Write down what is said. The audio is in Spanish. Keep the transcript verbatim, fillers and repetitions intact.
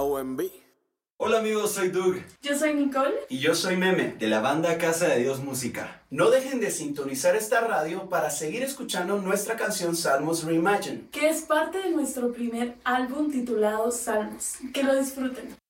O M B. Hola amigos, soy Doug. Yo soy Nicole. Y yo soy Meme, de la banda Casa de Dios Música. No dejen de sintonizar esta radio para seguir escuchando nuestra canción Salmos Reimagined, que es parte de nuestro primer álbum titulado Salmos. Que lo disfruten.